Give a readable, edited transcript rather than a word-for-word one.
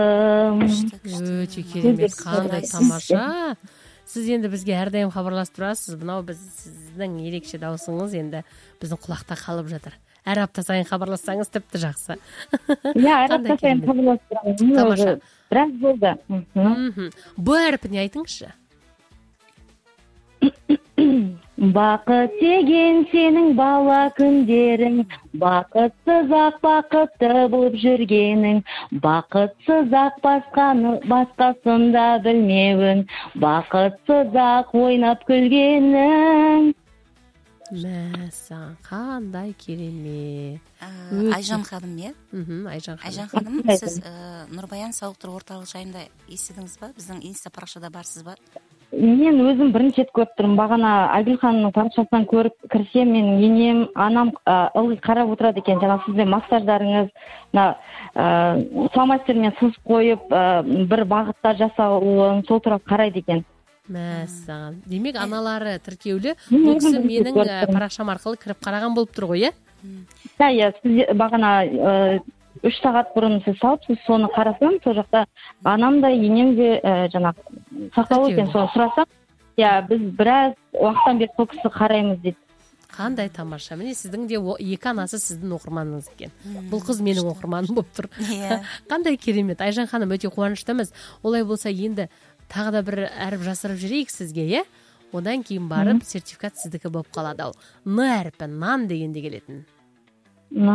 Өте керемет, қандай тамаша. Сіз енді бізге әрдайым хабарласып тұрасыз. Мынау сіздің ерекше даусыңыз енді біздің құлақта қалып жатыр. Әр апта сайын хабарлассаңыз тіпті жақсы. Иә, әр апта сайын хабарласып тұрамын. Тамаша. Біраз болды. Б әрпіне айтыңызшы. Бақыт деген сенің бала күндерің, бақытсыз ақ бақытты болып жүргенің, бақытсыз ақ басқасын да білмеуің, бақытсыз ақ ойнап күлгенің. Мәссаған, қандай керемет. Айжан ханым, иә? Айжан ханым, сіз Нұрбаян сауықтыру орталық жайында естідіңіз ба? Біздің инста парақшада барсыз ба? Мен өзім бірінші рет көріп тұрмын. Бағана Айгүл ханымның парақшасынан көріп кірсем, менің енем, анам ылғи қарап отырады екен. Жаңа сіздің массаждарыңыз, фломастермен сызып қойып, бір бағытта жасалуын сол туралы қарайды екен. Мәссаған. Демек, аналары тіркеулі. Бұл кісі менің парақшам арқылы кіріп қараған болып тұр ғой, иә? Иә, сіз бағана 3 сағат бұрын сіз салыпсыз, соны қарасам, сол жақта анам да енем де жаңағы сақталу екен, соны сұрасам, иә, біз біраз уақыттан бері сол кісі қараймыз дейді. Қандай тамаша. Міне сіздің де екі анасы сіздің оқырманыңыз екен. Бұл қыз менің оқырманым болып тұр. Қандай керемет. Айжан ханым, өте қуаныштымыз. Олай болса енді тағы да бір әріп жасырып жүрейік сізге, иә? Одан кейін барып сертификат сіздікі болып қалады. Н әрпі, нан дегенде келетін.